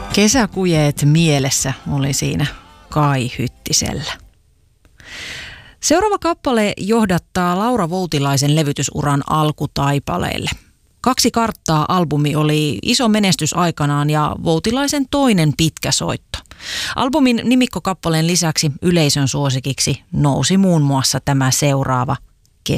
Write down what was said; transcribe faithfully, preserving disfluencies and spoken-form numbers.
Kesäkujeet mielessä oli siinä Kai Hyttisellä. Seuraava kappale johdattaa Laura Voutilaisen levytysuran alkutaipaleelle. Kaksi karttaa -albumi oli iso menestys aikanaan ja Voutilaisen toinen pitkä soitto. Albumin nimikkokappaleen lisäksi yleisön suosikiksi nousi muun muassa tämä seuraava